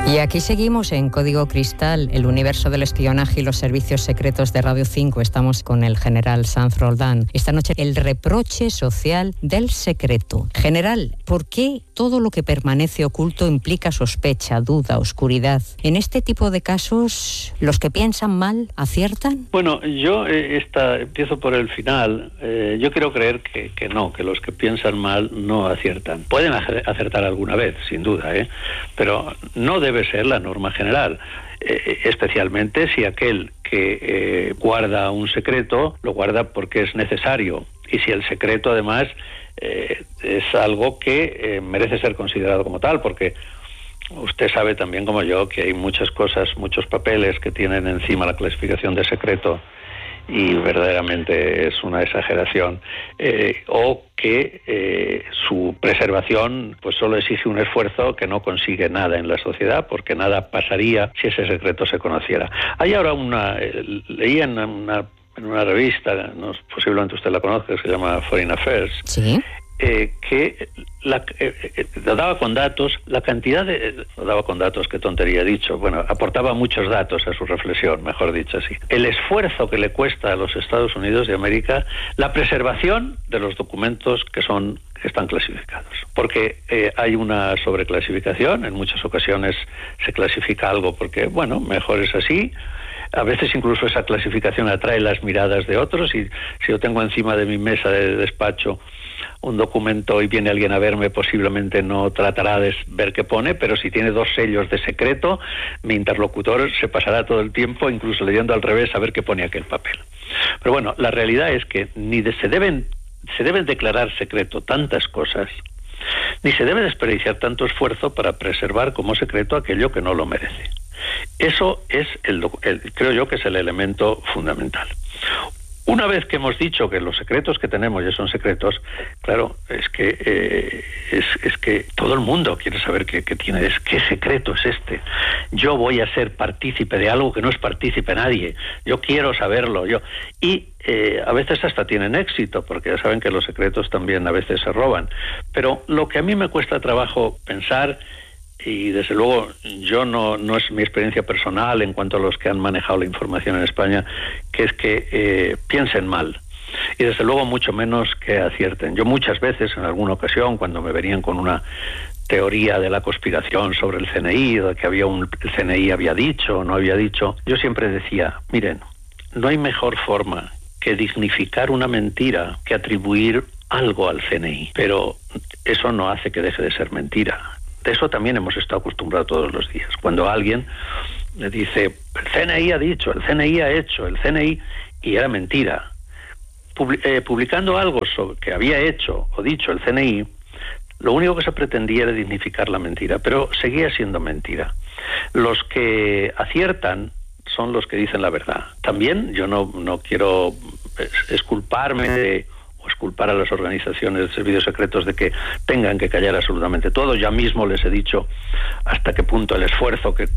Y aquí seguimos en Código Cristal, el universo del espionaje y los servicios secretos de Radio 5. Estamos con el general Sanz Roldán. Esta noche, el reproche social del secreto. General, ¿por qué todo lo que permanece oculto implica sospecha, duda, oscuridad? En este tipo de casos, ¿los que piensan mal aciertan? Bueno, yo empiezo por el final. Yo quiero creer que no, que los que piensan mal no aciertan. Pueden acertar alguna vez, sin duda, pero no debe ser la norma general, especialmente si aquel que guarda un secreto lo guarda porque es necesario, y si el secreto además es algo que merece ser considerado como tal, porque usted sabe también como yo que hay muchas cosas, muchos papeles que tienen encima la clasificación de secreto y verdaderamente es una exageración, o que su preservación pues solo exige un esfuerzo que no consigue nada en la sociedad, porque nada pasaría si ese secreto se conociera. Hay ahora leí en una revista, posiblemente usted la conozca, que se llama Foreign Affairs, ¿sí? Que daba con datos, qué tontería he dicho, aportaba muchos datos a su reflexión, mejor dicho así. El esfuerzo que le cuesta a los Estados Unidos de América la preservación de los documentos que están clasificados. Porque hay una sobreclasificación, en muchas ocasiones se clasifica algo porque, mejor es así. A veces incluso esa clasificación atrae las miradas de otros, y si yo tengo encima de mi mesa de despacho un documento y viene alguien a verme, posiblemente no tratará de ver qué pone, pero si tiene 2 sellos de secreto, mi interlocutor se pasará todo el tiempo, incluso leyendo al revés, a ver qué pone aquel papel. Pero la realidad es que ni se deben declarar secreto tantas cosas, ni se debe desperdiciar tanto esfuerzo para preservar como secreto aquello que no lo merece. Eso es creo yo que es el elemento fundamental. Una vez que hemos dicho que los secretos que tenemos ya son secretos, claro, es que todo el mundo quiere saber qué secreto es este. Yo voy a ser partícipe de algo que no es partícipe nadie. Yo quiero saberlo. Y a veces hasta tienen éxito, porque ya saben que los secretos también a veces se roban. Pero lo que a mí me cuesta trabajo pensar, y desde luego yo no es mi experiencia personal en cuanto a los que han manejado la información en España, que es que piensen mal, y desde luego mucho menos que acierten. Yo muchas veces, en alguna ocasión, cuando me venían con una teoría de la conspiración sobre el CNI, de que el CNI había dicho o no había dicho, yo siempre decía, miren, no hay mejor forma que dignificar una mentira que atribuir algo al CNI, pero eso no hace que deje de ser mentira. De eso también hemos estado acostumbrados todos los días. Cuando alguien le dice, el CNI ha dicho, el CNI ha hecho, el CNI, y era mentira. Publicando algo que había hecho o dicho el CNI, lo único que se pretendía era dignificar la mentira, pero seguía siendo mentira. Los que aciertan son los que dicen la verdad. También yo no quiero exculparme o exculpar a las organizaciones de servicios secretos de que tengan que callar absolutamente todo. Ya mismo les he dicho hasta qué punto el esfuerzo que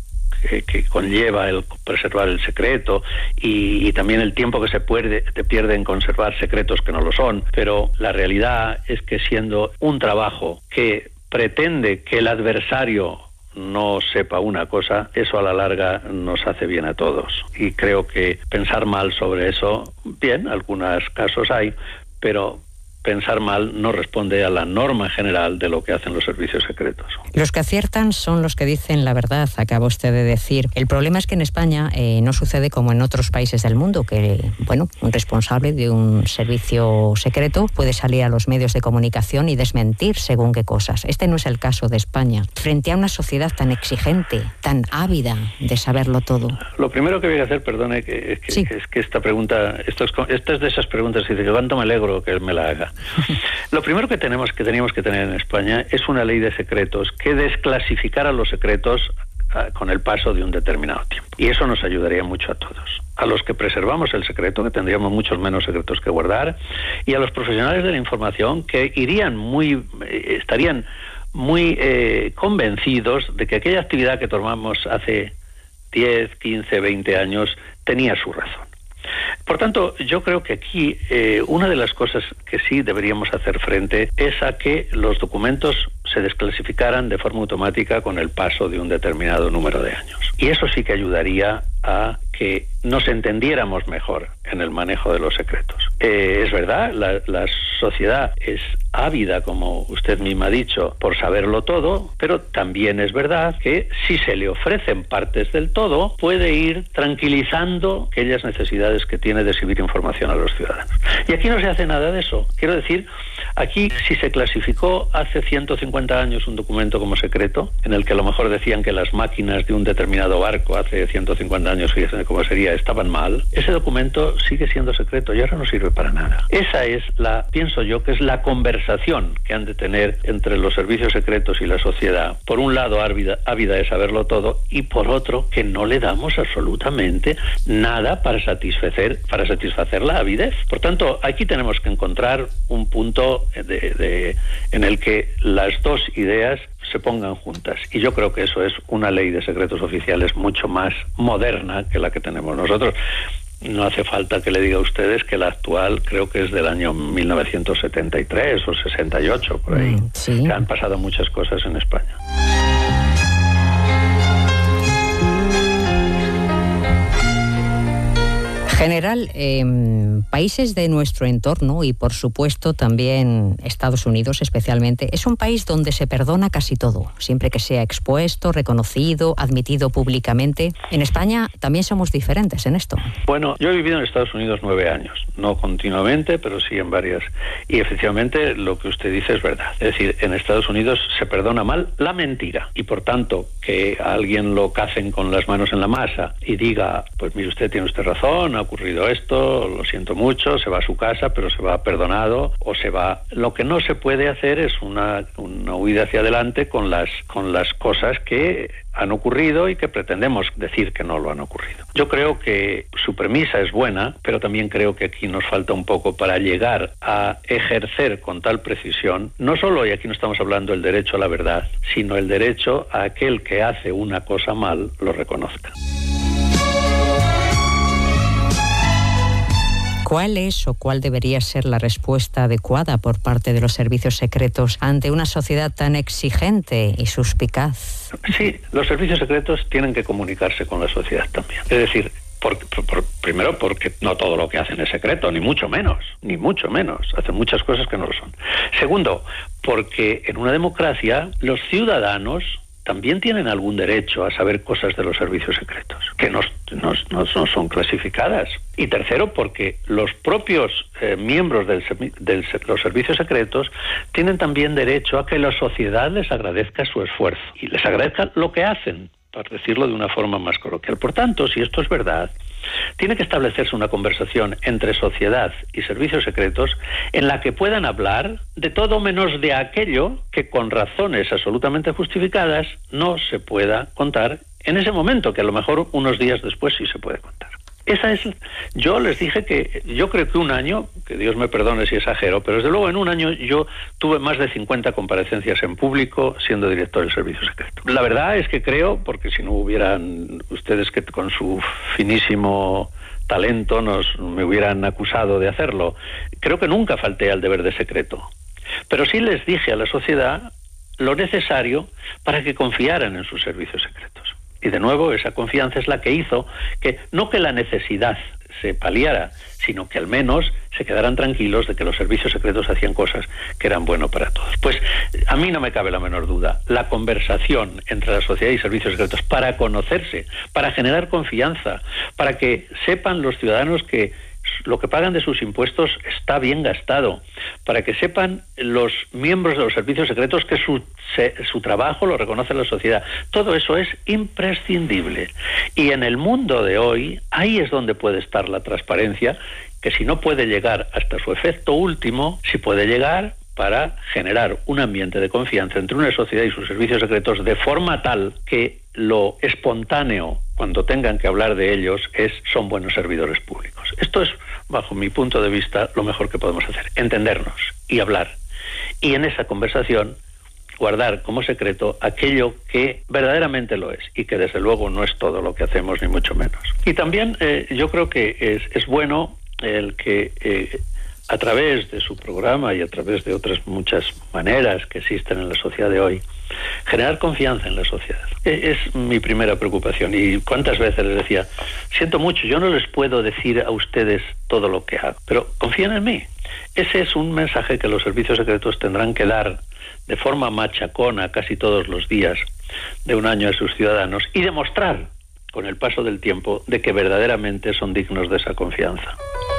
conlleva el preservar el secreto y también el tiempo que se pierde en conservar secretos que no lo son. Pero la realidad es que siendo un trabajo que pretende que el adversario no sepa una cosa, eso a la larga nos hace bien a todos. Y creo que pensar mal sobre eso, bien, algunos casos hay, pero pensar mal no responde a la norma general de lo que hacen los servicios secretos. Los que aciertan son los que dicen la verdad, acaba usted de decir. El problema es que en España no sucede como en otros países del mundo, que, un responsable de un servicio secreto puede salir a los medios de comunicación y desmentir según qué cosas. Este no es el caso de España. Frente a una sociedad tan exigente, tan ávida de saberlo todo. Lo primero que voy a hacer, perdone, es que esta pregunta, esta es de esas preguntas que dice, ¿cuánto me alegro que él me la haga? Lo primero que teníamos que tener en España es una ley de secretos que desclasificara los secretos con el paso de un determinado tiempo. Y eso nos ayudaría mucho a todos. A los que preservamos el secreto, que tendríamos muchos menos secretos que guardar, y a los profesionales de la información que estarían muy convencidos de que aquella actividad que tomamos hace 10, 15, 20 años tenía su razón. Por tanto, yo creo que aquí una de las cosas que sí deberíamos hacer frente es a que los documentos se desclasificaran de forma automática con el paso de un determinado número de años. Y eso sí que ayudaría a que nos entendiéramos mejor en el manejo de los secretos. Es verdad, la sociedad es ávida, como usted misma ha dicho, por saberlo todo, pero también es verdad que si se le ofrecen partes del todo, puede ir tranquilizando aquellas necesidades que tiene de exhibir información a los ciudadanos. Y aquí no se hace nada de eso. Quiero decir, aquí si se clasificó hace 150 años un documento como secreto, en el que a lo mejor decían que las máquinas de un determinado barco hace 150 años, fíjense cómo sería, estaban mal, ese documento sigue siendo secreto y ahora no sirve para nada. Esa es pienso yo, que es la conversación que han de tener entre los servicios secretos y la sociedad. Por un lado, ávida de saberlo todo, y por otro, que no le damos absolutamente nada para satisfacer la avidez. Por tanto, aquí tenemos que encontrar un punto en el que las dos ideas se pongan juntas. Y yo creo que eso es una ley de secretos oficiales mucho más moderna que la que tenemos nosotros. No hace falta que le diga a ustedes que la actual creo que es del año 1973 o 68, por ahí. Sí. Que han pasado muchas cosas en España. General, países de nuestro entorno y por supuesto también Estados Unidos especialmente, es un país donde se perdona casi todo, siempre que sea expuesto, reconocido, admitido públicamente. En España también somos diferentes en esto. Bueno, yo he vivido en Estados Unidos 9 años, no continuamente, pero sí en varias. Y efectivamente lo que usted dice es verdad. Es decir, en Estados Unidos se perdona mal la mentira y por tanto que a alguien lo cacen con las manos en la masa y diga, pues mire usted, tiene usted razón, ha ocurrido esto, lo siento mucho, se va a su casa, pero se va perdonado o se va. Lo que no se puede hacer es una huida hacia adelante con las cosas que han ocurrido y que pretendemos decir que no lo han ocurrido. Yo creo que su premisa es buena, pero también creo que aquí nos falta un poco para llegar a ejercer con tal precisión, no solo, y aquí no estamos hablando del derecho a la verdad, sino el derecho a aquel que hace una cosa mal lo reconozca. ¿Cuál es o cuál debería ser la respuesta adecuada por parte de los servicios secretos ante una sociedad tan exigente y suspicaz? Sí, los servicios secretos tienen que comunicarse con la sociedad también. Es decir, primero porque no todo lo que hacen es secreto, ni mucho menos. Hacen muchas cosas que no lo son. Segundo, porque en una democracia los ciudadanos también tienen algún derecho a saber cosas de los servicios secretos, que no son clasificadas. Y tercero, porque los propios miembros de los servicios secretos tienen también derecho a que la sociedad les agradezca su esfuerzo y les agradezca lo que hacen, para decirlo de una forma más coloquial. Por tanto, si esto es verdad, tiene que establecerse una conversación entre sociedad y servicios secretos en la que puedan hablar de todo menos de aquello que con razones absolutamente justificadas no se pueda contar en ese momento, que a lo mejor unos días después sí se puede contar. Yo les dije que yo creo que un año, que Dios me perdone si exagero, pero desde luego en un año yo tuve más de 50 comparecencias en público siendo director del servicio secreto. La verdad es que creo, porque si no hubieran ustedes que con su finísimo talento me hubieran acusado de hacerlo, creo que nunca falté al deber de secreto. Pero sí les dije a la sociedad lo necesario para que confiaran en sus servicios secretos. Y de nuevo, esa confianza es la que hizo que no que la necesidad se paliara, sino que al menos se quedaran tranquilos de que los servicios secretos hacían cosas que eran buenas para todos. Pues a mí no me cabe la menor duda. La conversación entre la sociedad y servicios secretos para conocerse, para generar confianza, para que sepan los ciudadanos que lo que pagan de sus impuestos está bien gastado, para que sepan los miembros de los servicios secretos que su trabajo lo reconoce la sociedad. Todo eso es imprescindible. Y en el mundo de hoy, ahí es donde puede estar la transparencia, que si no puede llegar hasta su efecto último, sí puede llegar para generar un ambiente de confianza entre una sociedad y sus servicios secretos de forma tal que lo espontáneo, cuando tengan que hablar de ellos, son buenos servidores públicos. Esto es, bajo mi punto de vista, lo mejor que podemos hacer, entendernos y hablar. Y en esa conversación guardar como secreto aquello que verdaderamente lo es y que desde luego no es todo lo que hacemos, ni mucho menos. Y también yo creo que es bueno el que a través de su programa y a través de otras muchas maneras que existen en la sociedad de hoy, generar confianza en la sociedad. Es mi primera preocupación. Y cuántas veces les decía, siento mucho, yo no les puedo decir a ustedes todo lo que hago, pero confíen en mí. Ese es un mensaje que los servicios secretos tendrán que dar de forma machacona casi todos los días de un año a sus ciudadanos y demostrar con el paso del tiempo de que verdaderamente son dignos de esa confianza.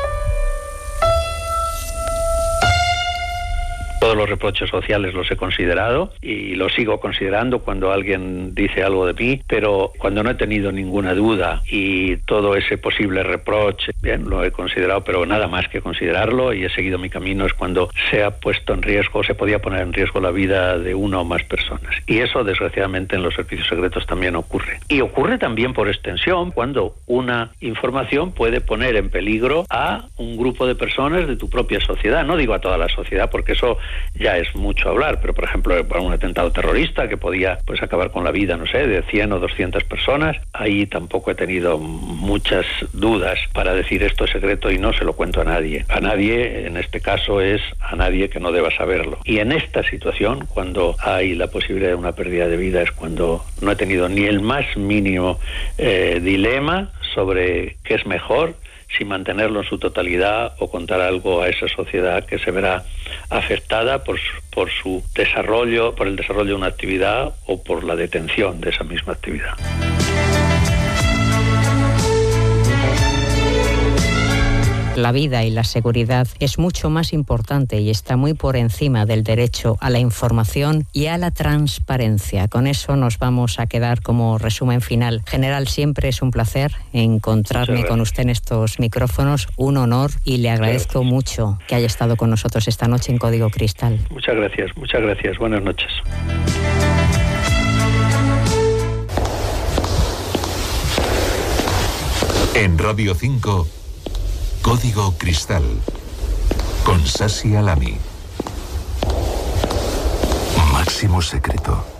Todos los reproches sociales los he considerado y los sigo considerando cuando alguien dice algo de mí, pero cuando no he tenido ninguna duda y todo ese posible reproche, bien, lo he considerado, pero nada más que considerarlo, y he seguido mi camino es cuando se ha puesto en riesgo, se podía poner en riesgo la vida de una o más personas. Y eso, desgraciadamente, en los servicios secretos también ocurre. Y ocurre también por extensión cuando una información puede poner en peligro a un grupo de personas de tu propia sociedad. No digo a toda la sociedad, porque eso ya es mucho hablar, pero por ejemplo un atentado terrorista que podía pues acabar con la vida, no sé, de 100 o 200 personas, ahí tampoco he tenido muchas dudas para decir esto es secreto y no se lo cuento a nadie. A nadie, en este caso es a nadie que no deba saberlo. Y en esta situación, cuando hay la posibilidad de una pérdida de vida, es cuando no he tenido ni el más mínimo dilema sobre qué es mejor, si mantenerlo en su totalidad o contar algo a esa sociedad que se verá afectada por su desarrollo, por el desarrollo de una actividad o por la detención de esa misma actividad. La vida y la seguridad es mucho más importante y está muy por encima del derecho a la información y a la transparencia. Con eso nos vamos a quedar como resumen final. General, siempre es un placer encontrarme con usted en estos micrófonos, un honor, y le agradezco mucho que haya estado con nosotros esta noche en Código Cristal. Muchas gracias. Buenas noches. En Radio 5, Código Cristal, con Sasi Alami. Máximo secreto.